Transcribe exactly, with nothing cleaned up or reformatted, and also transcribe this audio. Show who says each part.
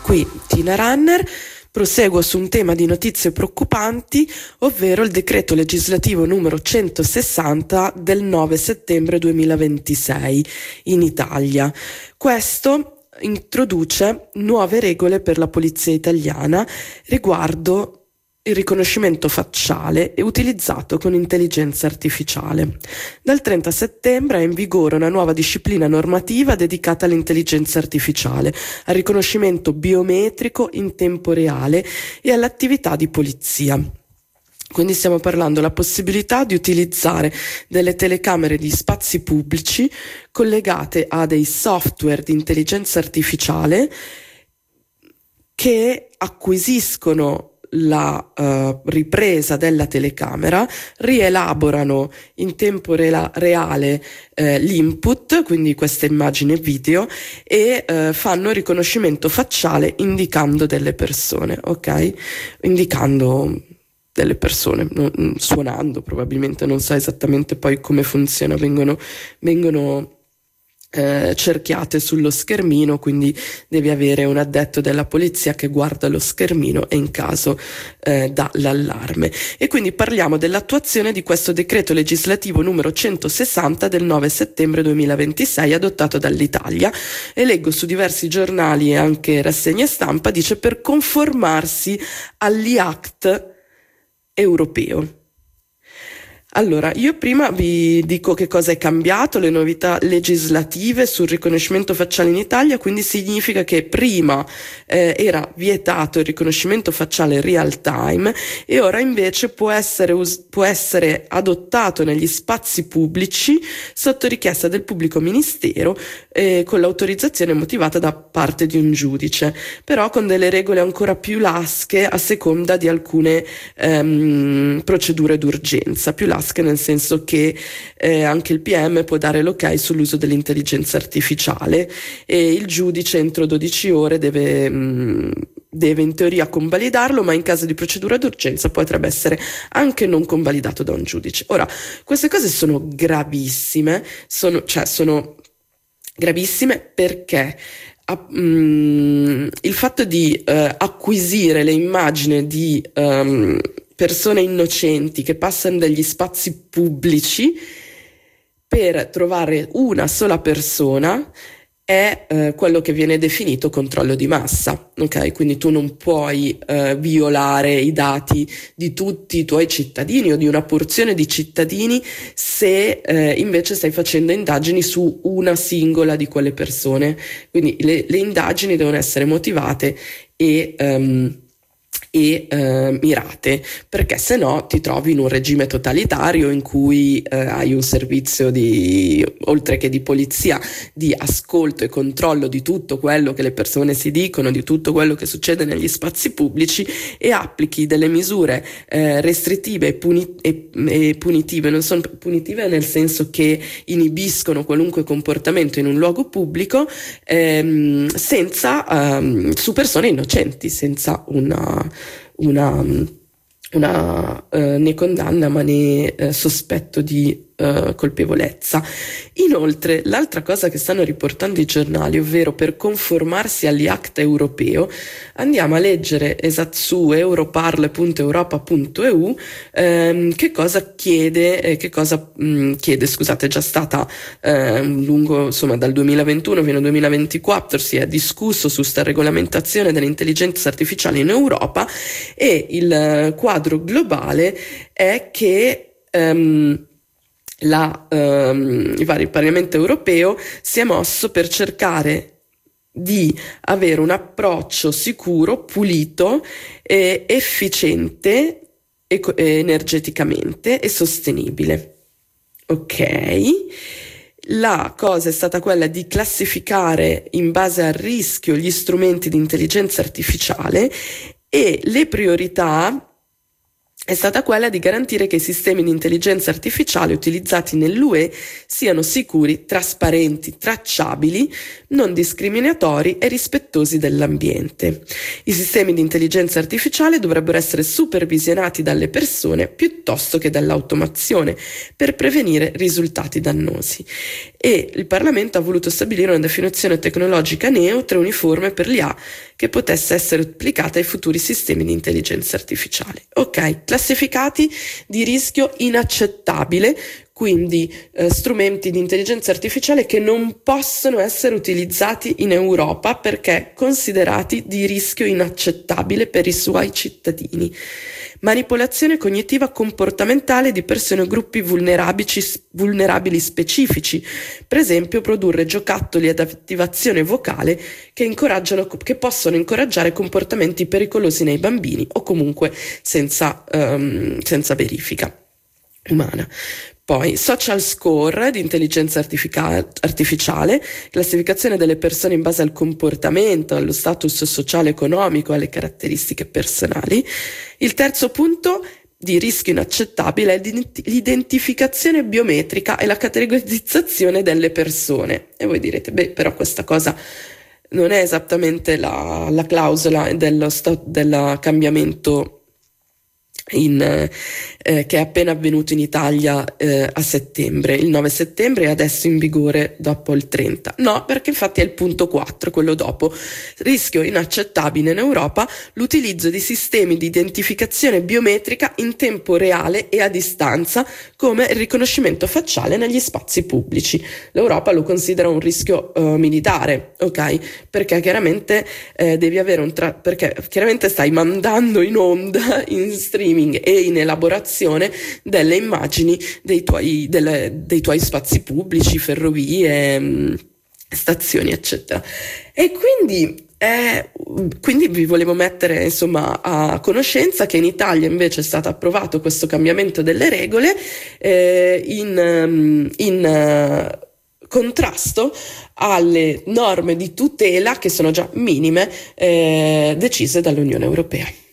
Speaker 1: qui Tina Runner. Proseguo su un tema di notizie preoccupanti, ovvero il decreto legislativo numero centosessanta del nove settembre duemilaventisei in Italia. Questo introduce nuove regole per la polizia italiana riguardo il riconoscimento facciale è utilizzato con intelligenza artificiale. Dal trenta settembre è in vigore una nuova disciplina normativa dedicata all'intelligenza artificiale, al riconoscimento biometrico in tempo reale e all'attività di polizia. Quindi stiamo parlando della possibilità di utilizzare delle telecamere di spazi pubblici collegate a dei software di intelligenza artificiale che acquisiscono la uh, ripresa della telecamera, rielaborano in tempo re- reale eh, l'input, quindi questa immagine video, e uh, fanno riconoscimento facciale indicando delle persone, ok? Indicando delle persone, no, suonando probabilmente, non so esattamente poi come funziona, vengono, vengono Eh, cerchiate sullo schermino, quindi devi avere un addetto della polizia che guarda lo schermino e in caso eh, dà l'allarme. E quindi parliamo dell'attuazione di questo decreto legislativo numero centosessanta del nove settembre duemilaventisei adottato dall'Italia, e leggo su diversi giornali e anche rassegne stampa, dice per conformarsi all'I A C T europeo. Allora, io prima vi dico che cosa è cambiato, le novità legislative sul riconoscimento facciale in Italia. Quindi significa che prima eh, era vietato il riconoscimento facciale real time e ora invece può essere, us- può essere adottato negli spazi pubblici sotto richiesta del pubblico ministero eh, con l'autorizzazione motivata da parte di un giudice, però con delle regole ancora più lasche a seconda di alcune ehm, procedure d'urgenza, più lasche nel senso che eh, anche il P M può dare l'ok sull'uso dell'intelligenza artificiale e il giudice entro dodici ore deve, mh, deve in teoria convalidarlo, ma in caso di procedura d'urgenza potrebbe essere anche non convalidato da un giudice. Ora, queste cose sono gravissime, sono, cioè sono gravissime perché Uh, um, il fatto di uh, acquisire le immagini di um, persone innocenti che passano dagli spazi pubblici per trovare una sola persona è eh, quello che viene definito controllo di massa, ok? Quindi tu non puoi eh, violare i dati di tutti i tuoi cittadini o di una porzione di cittadini se eh, invece stai facendo indagini su una singola di quelle persone. Quindi le, le indagini devono essere motivate e um, e eh, mirate, perché se no ti trovi in un regime totalitario in cui eh, hai un servizio di, oltre che di polizia, di ascolto e controllo di tutto quello che le persone si dicono, di tutto quello che succede negli spazi pubblici, e applichi delle misure eh, restrittive e, puni- e, e punitive. Non sono punitive nel senso che inibiscono qualunque comportamento in un luogo pubblico ehm, senza ehm, su persone innocenti, senza una una, una uh, né condanna ma né uh, sospetto di uh, colpevolezza. Inoltre, l'altra cosa che stanno riportando i giornali, ovvero per conformarsi all'I A C T europeo, andiamo a leggere esatto su europarl punto europa punto e u ehm, che cosa chiede, eh, che cosa mh, chiede, scusate, è già stata eh, lungo, insomma dal duemilaventuno fino al duemilaventiquattro si è discusso su sta regolamentazione dell'intelligenza artificiale in Europa, e il eh, quadro globale è che ehm, La, um, il vari Parlamento europeo si è mosso per cercare di avere un approccio sicuro, pulito, e efficiente e, energeticamente e sostenibile. Ok, la cosa è stata quella di classificare in base al rischio gli strumenti di intelligenza artificiale, e le priorità è stata quella di garantire che i sistemi di intelligenza artificiale utilizzati nell'U E siano sicuri, trasparenti, tracciabili, non discriminatori e rispettosi dell'ambiente. I sistemi di intelligenza artificiale dovrebbero essere supervisionati dalle persone piuttosto che dall'automazione per prevenire risultati dannosi. E il Parlamento ha voluto stabilire una definizione tecnologica neutra e uniforme per l'I A che potesse essere applicata ai futuri sistemi di intelligenza artificiale. Ok, classificati di rischio inaccettabile, quindi eh, strumenti di intelligenza artificiale che non possono essere utilizzati in Europa perché considerati di rischio inaccettabile per i suoi cittadini. Manipolazione cognitiva comportamentale di persone o gruppi vulnerabili specifici, per esempio produrre giocattoli ad attivazione vocale che incoraggiano, che possono incoraggiare comportamenti pericolosi nei bambini o comunque senza, um, senza verifica umana. Poi social score di intelligenza artifica- artificiale, classificazione delle persone in base al comportamento, allo status sociale economico, alle caratteristiche personali. Il terzo punto di rischio inaccettabile è l'identificazione biometrica e la categorizzazione delle persone. E voi direte, beh, però questa cosa non è esattamente la, la clausola dello sta- del cambiamento In, eh, che è appena avvenuto in Italia eh, a settembre, il nove settembre, e adesso in vigore dopo il trenta. No, perché infatti è il punto quattro, quello dopo. Rischio inaccettabile in Europa l'utilizzo di sistemi di identificazione biometrica in tempo reale e a distanza, come il riconoscimento facciale negli spazi pubblici. L'Europa lo considera un rischio eh, militare, ok? Perché chiaramente eh, devi avere un tra- perché chiaramente stai mandando in onda, in streaming e in elaborazione delle immagini dei tuoi, delle, dei tuoi spazi pubblici, ferrovie, mh, stazioni, eccetera. E quindi, eh, quindi vi volevo mettere insomma a conoscenza che in Italia invece è stato approvato questo cambiamento delle regole eh, in, in uh, contrasto alle norme di tutela che sono già minime eh, decise dall'Unione Europea.